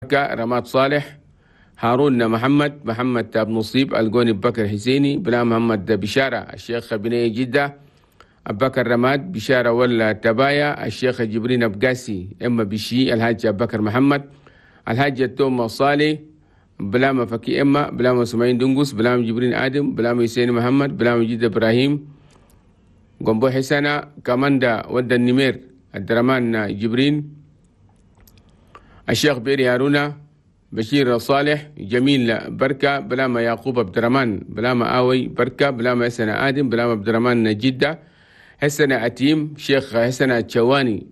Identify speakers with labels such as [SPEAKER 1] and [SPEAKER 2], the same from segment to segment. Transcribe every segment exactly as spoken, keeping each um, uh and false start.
[SPEAKER 1] بركة رماد صالح، هارون محمد، محمد أبو نصيب، القوني بكر حسيني، بلا محمد بشارة، الشيخ بني جدة، أبو بكر رماد، بشارة ولا تبايا، الشيخ جبرين أبقاسي، إما بشي، الحاج أبو بكر محمد، الحاج توما صالح، بلام فكي إما، بلام سمعين دنقس، بلام جبرين آدم، بلام حسين محمد، بلام جد إبراهيم، قنبو حسنة، كماندا ود النمير، الدرمان جبرين، الشيخ بيري هارونا، بشير صالح، جميل بركة، بلام يعقوب عبد الرحمن، بلام آوي بركة، بلام حسن آدم، بلام عبد الرحمن جدة، حسن أتيم، شيخ حسن الشواني،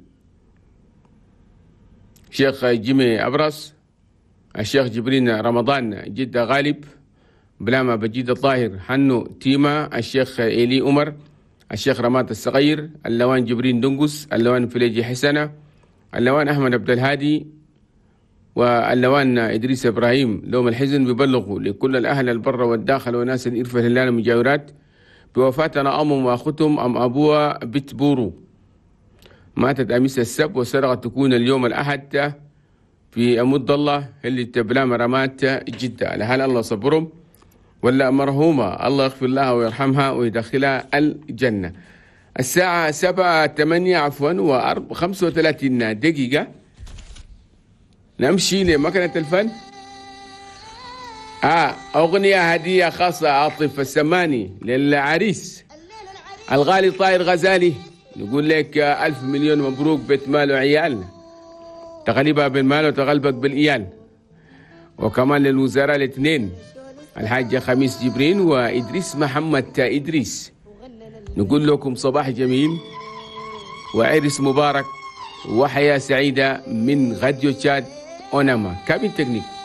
[SPEAKER 1] شيخ جيمي أبرص، الشيخ جبرين رمضان جدة غالب، بلام بجيد الطاهر حنو تيما، الشيخ إيلي عمر، الشيخ رمات الصغير، اللوان جبرين دنقس، اللوان فليجي حسنة، اللوان أحمد عبد الهادي، واللوان إدريس إبراهيم. لوم الحزن بيبلغوا لكل الأهل البر والداخل وناس الإرفة الهلال المجاورات بوفاتنا أمهم وأختهم أم أبوها بتبورو، ماتت أمس السبت وسرقت تكون اليوم الأحد في أمد الله اللي تبلام رمات جدة. لهل الله صبرهم ولا مرهومة، الله يغفر لها ويرحمها ويدخلها الجنة. الساعة سبعة ثمانية عفوا وخمسة وثلاثين دقيقة، نمشي لمكنة الفن. آه أغنية هدية خاصة عاطف السماني للعريس الغالي طاهر غزالي، نقول لك ألف مليون مبروك، بيت مال وعيال، تغلبها بالمال وتغلبك بالإيال. وكمان للوزراء الاثنين الحاجة خميس جبرين وإدريس محمد إدريس، نقول لكم صباح جميل وعرس مبارك وحياة سعيدة من غاديو تشاد أوناما. كابين تكنيك.